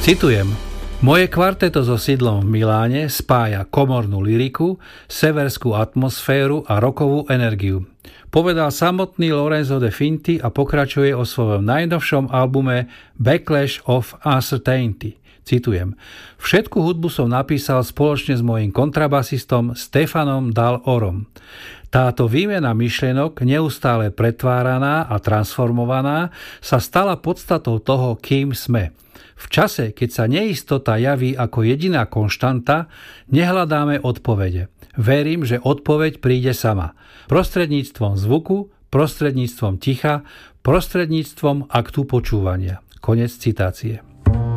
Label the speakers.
Speaker 1: Citujem: Moje kvarteto so sídlom v Miláne spája komornú lyriku, severskú atmosféru a rockovú energiu. Povedal samotný Lorenzo De Finti a pokračuje o svojom najnovšom albume Backlash of Uncertainty. Citujem: Všetku hudbu som napísal spoločne s mojím kontrabasistom Stefanom Dal Orom. Táto výmena myšlienok, neustále pretváraná a transformovaná, sa stala podstatou toho, kým sme. V čase, keď sa neistota javí ako jediná konštanta, nehľadáme odpovede. Verím, že odpoveď príde sama. Prostredníctvom zvuku, prostredníctvom ticha, prostredníctvom aktu počúvania. Konec citácie.